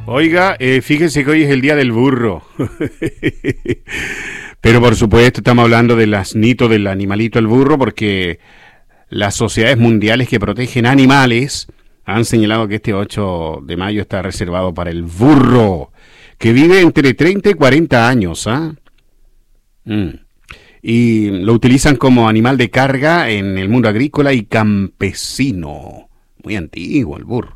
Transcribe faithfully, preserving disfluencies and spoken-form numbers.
Oiga, eh, fíjese que hoy es el día del burro. Pero por supuesto estamos hablando del asnito, del animalito el burro, porque las sociedades mundiales que protegen animales han señalado que este ocho de mayo está reservado para el burro, que vive entre treinta y cuarenta años, ¿ah? Mm. Y lo utilizan como animal de carga en el mundo agrícola y campesino. Muy antiguo el burro.